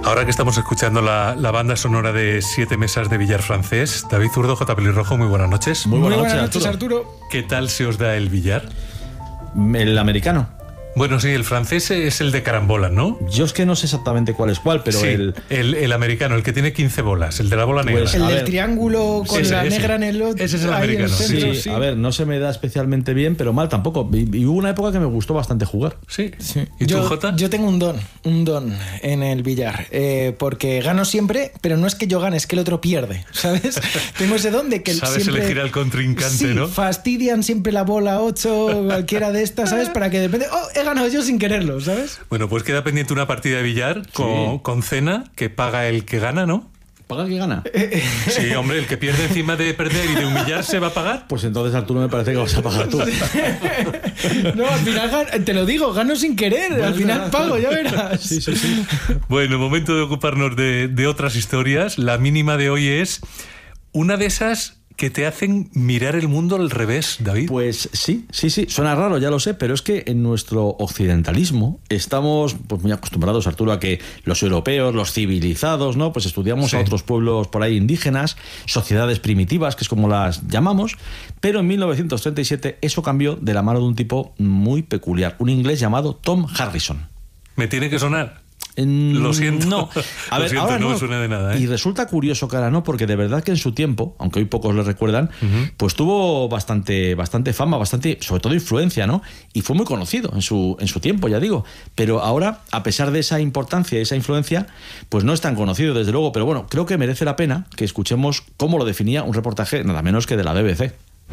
Ahora que estamos escuchando la banda sonora de Siete Mesas de Billar Francés, David Zurdo, J. Pelirrojo, muy buenas noches. Muy buenas noches, Arturo. ¿Qué tal se os da el billar? El americano. Bueno, sí, el francés es el de carambola, ¿no? Yo es que no sé exactamente cuál es cuál, pero sí, el americano, el que tiene 15 bolas, el de la bola negra. Pues el del triángulo con la negra en el otro. Ese es el americano. Sí. A ver, no se me da especialmente bien, pero mal tampoco. Y hubo una época que me gustó bastante jugar. Sí. ¿Y tú, Jota? Yo tengo un don en el billar, porque gano siempre, pero no es que yo gane, es que el otro pierde, ¿sabes? Tengo ese don de que sabes siempre elegir al contrincante, sí, ¿no? fastidian siempre la bola 8, cualquiera de estas, ¿sabes? Para que depende... he ganado yo sin quererlo, ¿sabes? Bueno, pues queda pendiente una partida de billar con cena que paga el que gana, ¿no? ¿Paga el que gana? Sí, hombre, el que pierde encima de perder y de humillarse va a pagar. Pues entonces, Arturo, me parece que vas a pagar tú. No, al final, te lo digo, gano sin querer. Bueno, al final pago, ya verás. Sí. Bueno, momento de ocuparnos de otras historias. La mínima de hoy es una de esas que te hacen mirar el mundo al revés, David. Pues sí. Suena raro, ya lo sé, pero es que en nuestro occidentalismo estamos pues muy acostumbrados, Arturo, a que los europeos, los civilizados, ¿no? Pues estudiamos a otros pueblos por ahí indígenas, sociedades primitivas, que es como las llamamos, pero en 1937 eso cambió de la mano de un tipo muy peculiar, un inglés llamado Tom Harrison. Me tiene que sonar. Lo siento. No, a ver, ahora no me suena de nada, ¿eh? Y resulta curioso que ahora no, porque de verdad que en su tiempo, aunque hoy pocos lo recuerdan, pues tuvo bastante fama, bastante, sobre todo influencia, ¿no? Y fue muy conocido en su tiempo, ya digo. Pero ahora, a pesar de esa importancia y esa influencia, pues no es tan conocido, desde luego. Pero bueno, creo que merece la pena que escuchemos cómo lo definía un reportaje nada menos que de la BBC.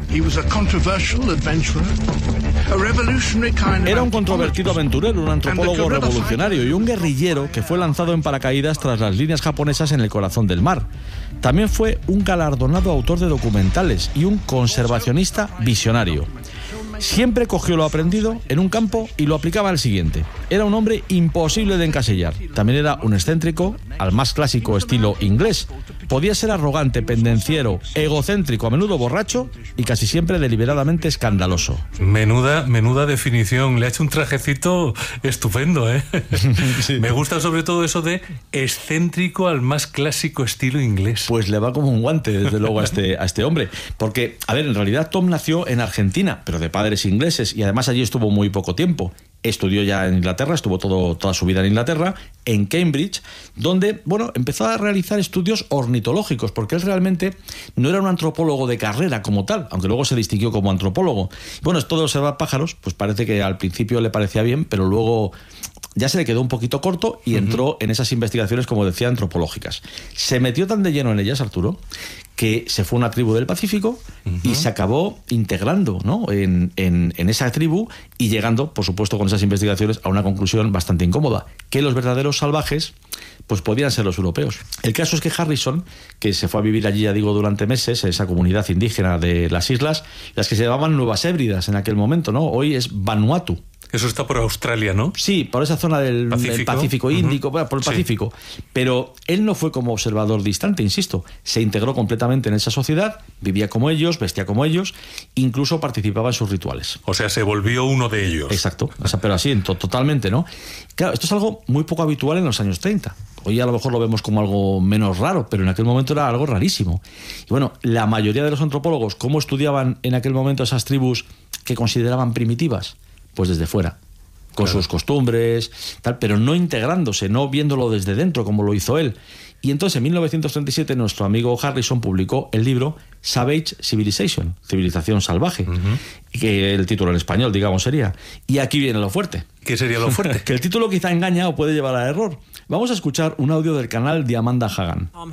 Era un controvertido aventurero, un antropólogo revolucionario y un guerrillero que fue lanzado en paracaídas tras las líneas japonesas en el corazón del mar. También fue un galardonado autor de documentales y un conservacionista visionario. Siempre cogió lo aprendido en un campo y lo aplicaba al siguiente. Era un hombre imposible de encasillar. También era un excéntrico, al más clásico estilo inglés. Podía ser arrogante, pendenciero, egocéntrico, a menudo borracho y casi siempre deliberadamente escandaloso. Menuda definición. Le ha hecho un trajecito estupendo, ¿eh? Sí. Me gusta sobre todo eso de excéntrico al más clásico estilo inglés. Pues le va como un guante, desde luego, a este hombre. Porque, a ver, en realidad Tom nació en Argentina, pero de padres ingleses, y además allí estuvo muy poco tiempo. Estudió ya en Inglaterra, estuvo toda su vida en Inglaterra, en Cambridge, donde, bueno, empezó a realizar estudios ornitológicos, porque él realmente no era un antropólogo de carrera como tal, aunque luego se distinguió como antropólogo. Bueno, esto de observar pájaros, pues parece que al principio le parecía bien, pero luego ya se le quedó un poquito corto y entró en esas investigaciones, como decía, antropológicas. Se metió tan de lleno en ellas, Arturo, que se fue a una tribu del Pacífico y se acabó integrando, ¿no? en esa tribu y llegando, por supuesto, con esas investigaciones a una conclusión bastante incómoda, que los verdaderos salvajes pues podían ser los europeos. El caso es que Harrison, que se fue a vivir allí, ya digo, durante meses, esa comunidad indígena de las islas, las que se llamaban Nuevas Hébridas en aquel momento, ¿no? Hoy es Vanuatu. Eso está por Australia, ¿no? Sí, por esa zona del Pacífico Índico, por el Pacífico. Pero él no fue como observador distante, insisto. Se integró completamente en esa sociedad, vivía como ellos, vestía como ellos, incluso participaba en sus rituales. O sea, se volvió uno de ellos. Exacto, o sea, pero así, totalmente, ¿no? Claro, esto es algo muy poco habitual en los años 30. Hoy a lo mejor lo vemos como algo menos raro, pero en aquel momento era algo rarísimo. Y bueno, la mayoría de los antropólogos, ¿cómo estudiaban en aquel momento esas tribus que consideraban primitivas? Pues desde fuera, con sus costumbres, tal, pero no integrándose, no viéndolo desde dentro como lo hizo él. Y entonces en 1937 nuestro amigo Harrison publicó el libro Savage Civilization, Civilización Salvaje, que el título en español, digamos, sería. Y aquí viene lo fuerte. ¿Qué sería lo fuerte? Que el título quizá engaña o puede llevar a error. Vamos a escuchar un audio del canal de Amanda Hagan. Tom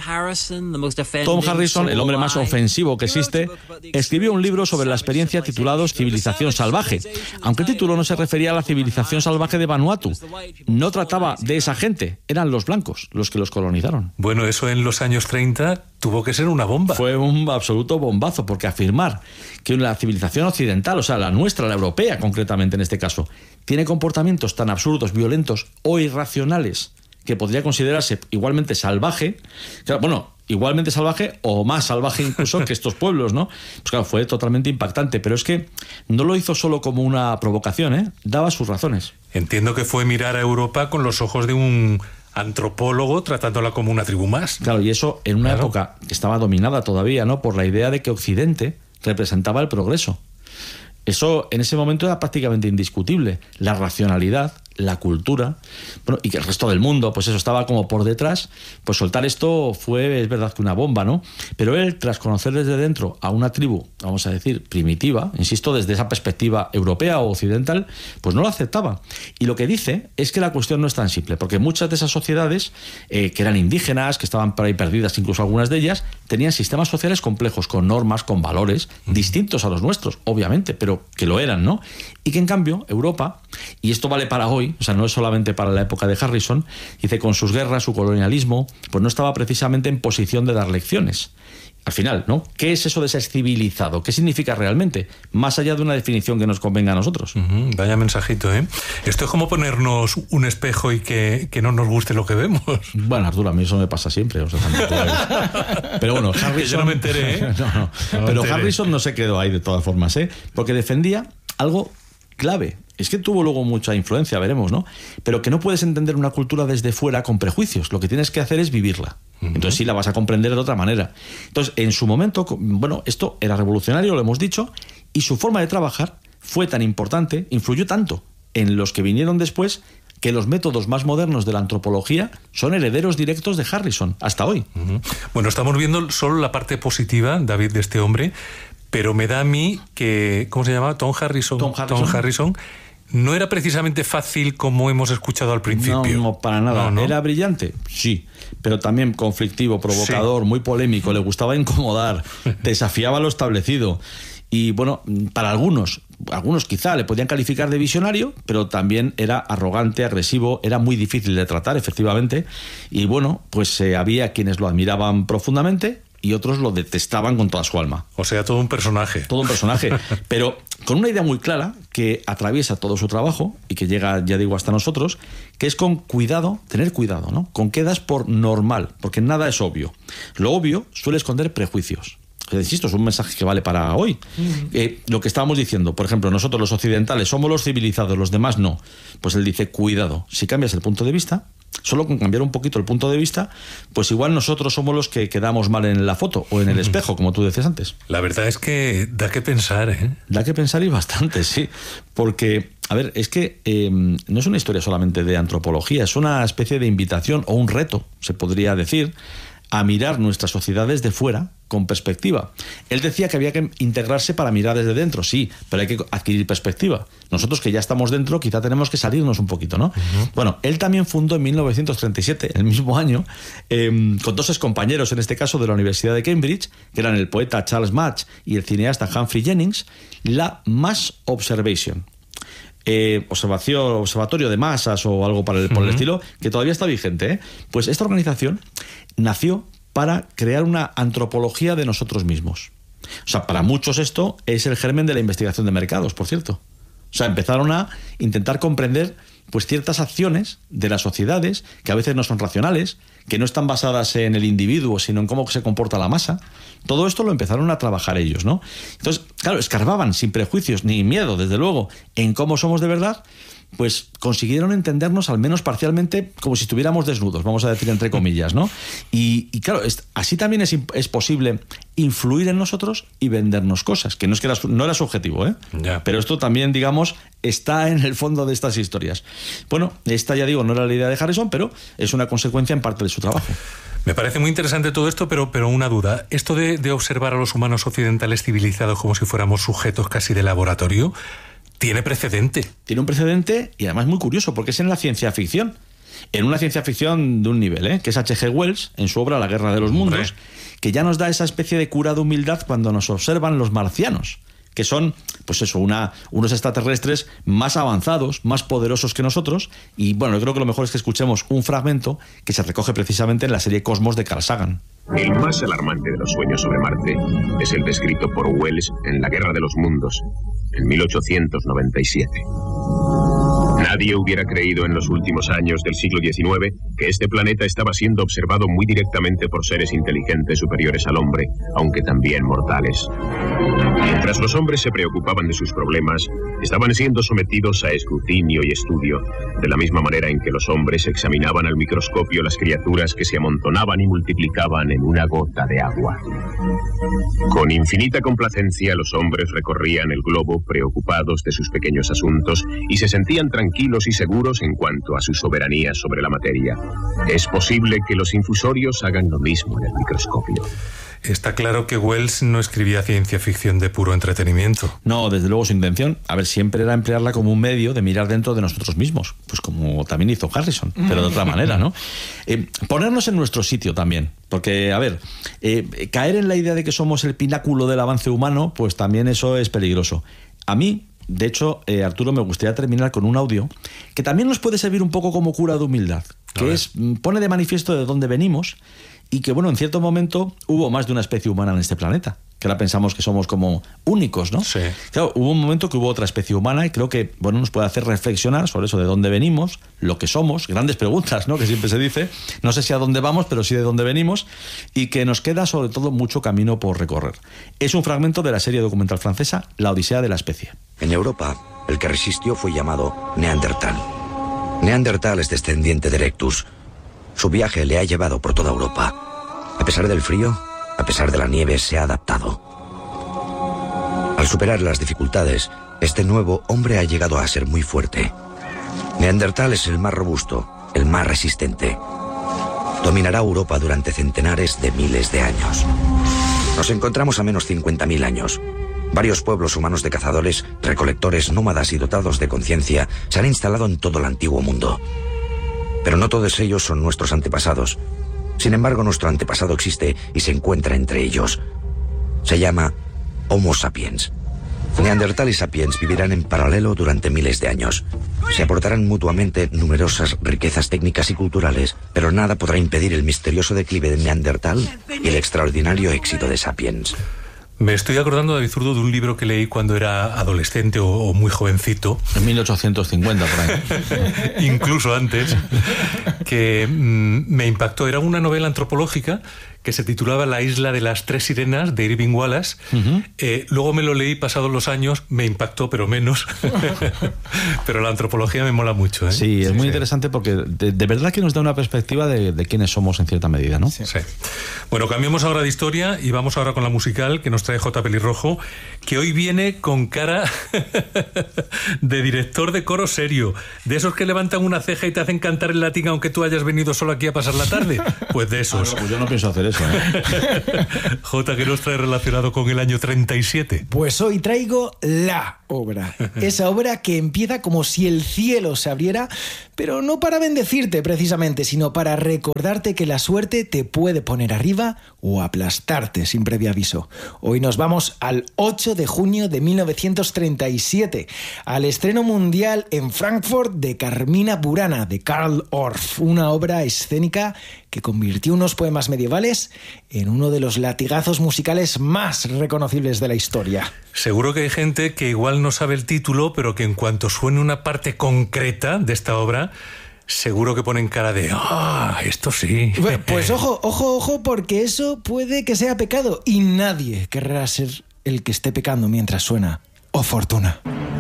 Harrison, el hombre más ofensivo que existe, escribió un libro sobre la experiencia titulado Civilización Salvaje, aunque el título no se refería a la civilización salvaje de Vanuatu. No trataba de esa gente, eran los blancos los que los colonizaron. Bueno, eso en los años 30 tuvo que ser una bomba. Fue un absoluto bombazo, porque afirmar que la civilización occidental, o sea, la nuestra, la europea concretamente en este caso, tiene comportamientos tan absurdos, violentos o irracionales que podría considerarse igualmente salvaje, claro, bueno, igualmente salvaje o más salvaje incluso que estos pueblos, ¿no? Pues claro, fue totalmente impactante, pero es que no lo hizo solo como una provocación, daba sus razones. Entiendo que fue mirar a Europa con los ojos de un antropólogo tratándola como una tribu más. Claro, y eso en una época que estaba dominada todavía, ¿no?, por la idea de que Occidente representaba el progreso. Eso en ese momento era prácticamente indiscutible. La racionalidad, la cultura, bueno, y que el resto del mundo, pues eso estaba como por detrás. Pues soltar esto fue, es verdad, que una bomba, ¿no? Pero él, tras conocer desde dentro a una tribu, vamos a decir, primitiva, insisto, desde esa perspectiva europea o occidental, pues no lo aceptaba. Y lo que dice es que la cuestión no es tan simple, porque muchas de esas sociedades, que eran indígenas, que estaban por ahí perdidas, incluso algunas de ellas, tenían sistemas sociales complejos, con normas, con valores, distintos a los nuestros, obviamente, pero que lo eran, ¿no? Y que en cambio Europa, y esto vale para hoy, o sea, no es solamente para la época de Harrison, dice, con sus guerras, su colonialismo, pues no estaba precisamente en posición de dar lecciones. Al final, ¿no? ¿Qué es eso de ser civilizado? ¿Qué significa realmente? Más allá de una definición que nos convenga a nosotros. Vaya mensajito, ¿eh? Esto es como ponernos un espejo y que no nos guste lo que vemos. Bueno, Arturo, a mí eso me pasa siempre. O sea, pero bueno, Harrison... Yo no me enteré, ¿eh? No pero Harrison no se quedó ahí de todas formas, ¿eh? Porque defendía algo clave. Es que tuvo luego mucha influencia, veremos, ¿no? Pero que no puedes entender una cultura desde fuera con prejuicios. Lo que tienes que hacer es vivirla. Entonces sí la vas a comprender de otra manera. Entonces, en su momento, bueno, esto era revolucionario, lo hemos dicho, y su forma de trabajar fue tan importante, influyó tanto en los que vinieron después, que los métodos más modernos de la antropología son herederos directos de Harrison, hasta hoy. Bueno, estamos viendo solo la parte positiva, David, de este hombre, pero me da a mí que, ¿cómo se llama? Tom Harrison. No era precisamente fácil como hemos escuchado al principio. No, para nada. ¿No? ¿Era brillante? Sí, pero también conflictivo, provocador, sí, muy polémico, le gustaba incomodar, desafiaba lo establecido. Y bueno, para algunos quizá le podían calificar de visionario, pero también era arrogante, agresivo, era muy difícil de tratar, efectivamente. Y bueno, pues había quienes lo admiraban profundamente y otros lo detestaban con toda su alma. O sea, todo un personaje. Todo un personaje, pero con una idea muy clara que atraviesa todo su trabajo y que llega, ya digo, hasta nosotros, que es con cuidado, tener cuidado, ¿no? Con qué das por normal, porque nada es obvio. Lo obvio suele esconder prejuicios. Insisto, es un mensaje que vale para hoy. Lo que estábamos diciendo, por ejemplo, nosotros los occidentales somos los civilizados, los demás no. Pues él dice, cuidado, si cambias el punto de vista, solo con cambiar un poquito el punto de vista, pues igual nosotros somos los que quedamos mal en la foto o en el espejo, como tú decías antes. La verdad es que da que pensar, ¿eh? Da que pensar y bastante, sí. Porque, a ver, es que no es una historia solamente de antropología, es una especie de invitación o un reto, se podría decir, a mirar nuestras sociedades de fuera con perspectiva. Él decía que había que integrarse para mirar desde dentro, sí, pero hay que adquirir perspectiva. Nosotros que ya estamos dentro, quizá tenemos que salirnos un poquito, ¿no? Bueno, él también fundó en 1937, el mismo año, con dos excompañeros, en este caso de la Universidad de Cambridge, que eran el poeta Charles Mudge y el cineasta Humphrey Jennings, la Mass Observation. Observatorio de masas o algo por el estilo, que todavía está vigente, ¿eh? Pues esta organización nació para crear una antropología de nosotros mismos. O sea, para muchos esto es el germen de la investigación de mercados, por cierto. O sea, empezaron a intentar comprender pues ciertas acciones de las sociedades que a veces no son racionales, que no están basadas en el individuo, sino en cómo se comporta la masa. Todo esto lo empezaron a trabajar ellos, ¿no? Entonces, claro, escarbaban sin prejuicios ni miedo, desde luego, en cómo somos de verdad, pues consiguieron entendernos al menos parcialmente como si estuviéramos desnudos, vamos a decir entre comillas, ¿no? Y claro, así también es posible influir en nosotros y vendernos cosas, que no era su objetivo, ¿eh? Ya. Pero esto también, digamos, está en el fondo de estas historias. Bueno, esta, ya digo, no era la idea de Harrison, pero es una consecuencia en parte de su trabajo. Me parece muy interesante todo esto, pero una duda. Esto de observar a los humanos occidentales civilizados como si fuéramos sujetos casi de laboratorio, tiene precedente. Tiene un precedente y además muy curioso, porque es en la ciencia ficción. En una ciencia ficción de un nivel, ¿eh? Que es H.G. Wells, en su obra La Guerra de los Mundos, que ya nos da esa especie de cura de humildad cuando nos observan los marcianos, que son, pues eso, unos extraterrestres más avanzados, más poderosos que nosotros. Y bueno, yo creo que lo mejor es que escuchemos un fragmento que se recoge precisamente en la serie Cosmos de Carl Sagan. El más alarmante de los sueños sobre Marte es el descrito por Wells en La Guerra de los Mundos, en 1897. Nadie hubiera creído en los últimos años del siglo XIX que este planeta estaba siendo observado muy directamente por seres inteligentes superiores al hombre, aunque también mortales. Mientras los hombres se preocupaban de sus problemas, estaban siendo sometidos a escrutinio y estudio, de la misma manera en que los hombres examinaban al microscopio las criaturas que se amontonaban y multiplicaban en una gota de agua. Con infinita complacencia, los hombres recorrían el globo preocupados de sus pequeños asuntos y se sentían tranquilos y seguros en cuanto a su soberanía sobre la materia. Es posible que los infusorios hagan lo mismo en el microscopio. Está claro que Wells no escribía ciencia ficción de puro entretenimiento. No, desde luego su intención, siempre era emplearla como un medio de mirar dentro de nosotros mismos, pues como también hizo Harrison, pero de otra manera, ¿no? Ponernos en nuestro sitio también, porque, caer en la idea de que somos el pináculo del avance humano, pues también eso es peligroso. A mí, de hecho, Arturo, me gustaría terminar con un audio que también nos puede servir un poco como cura de humildad, que pone de manifiesto de dónde venimos y que, en cierto momento hubo más de una especie humana en este planeta, que ahora pensamos que somos como únicos, ¿no? Sí. Claro, hubo un momento que hubo otra especie humana y creo que, nos puede hacer reflexionar sobre eso, de dónde venimos, lo que somos, grandes preguntas, ¿no?, que siempre se dice, no sé si a dónde vamos, pero sí de dónde venimos, y que nos queda sobre todo mucho camino por recorrer. Es un fragmento de la serie documental francesa La Odisea de la Especie. En Europa, el que resistió fue llamado Neandertal. Neandertal es descendiente de Erectus. Su viaje le ha llevado por toda Europa. A pesar del frío, a pesar de la nieve, se ha adaptado. Al superar las dificultades, este nuevo hombre ha llegado a ser muy fuerte. Neandertal es el más robusto, el más resistente. Dominará Europa durante centenares de miles de años. Nos encontramos a menos 50.000 años. Varios pueblos humanos de cazadores, recolectores, nómadas y dotados de conciencia se han instalado en todo el antiguo mundo. Pero no todos ellos son nuestros antepasados. Sin embargo, nuestro antepasado existe y se encuentra entre ellos. Se llama Homo sapiens. Neandertal y sapiens vivirán en paralelo durante miles de años. Se aportarán mutuamente numerosas riquezas técnicas y culturales, pero nada podrá impedir el misterioso declive de Neandertal y el extraordinario éxito de sapiens. Me estoy acordando, David Zurdo, de un libro que leí cuando era adolescente o muy jovencito. En 1850, por ahí. Incluso antes, que me impactó. Era una novela antropológica que se titulaba La isla de las tres sirenas, de Irving Wallace. Luego me lo leí pasados los años, me impactó, pero menos. Pero la antropología me mola mucho, ¿eh? Sí, es muy interesante porque de verdad que nos da una perspectiva de quiénes somos en cierta medida, ¿no? Sí. Bueno, cambiamos ahora de historia y vamos ahora con la musical que nos trae J. Pelirrojo, que hoy viene con cara de director de coro serio, de esos que levantan una ceja y te hacen cantar en latín aunque tú hayas venido solo aquí a pasar la tarde. Pues de esos. Pues yo no pienso hacer eso. J, ¿qué nos trae relacionado con el año 37? Pues hoy traigo la obra. Esa obra que empieza como si el cielo se abriera, pero no para bendecirte precisamente, sino para recordarte que la suerte te puede poner arriba o aplastarte sin previo aviso. Hoy nos vamos al 8 de junio de 1937, al estreno mundial en Frankfurt de Carmina Burana, de Karl Orff, una obra escénica que convirtió unos poemas medievales en uno de los latigazos musicales más reconocibles de la historia. Seguro que hay gente que igual no sabe el título, pero que en cuanto suene una parte concreta de esta obra, seguro que ponen cara de esto sí. Pues ojo, porque eso puede que sea pecado y nadie querrá ser el que esté pecando mientras suena O Fortuna.